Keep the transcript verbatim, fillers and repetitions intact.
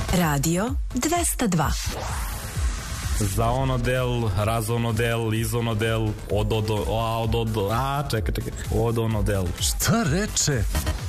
Radio dvesta dva. Zaonodel, razonodel, izonodel, ododel, a, ododel, a, čekaj, čekaj, odonodel. Šta reče?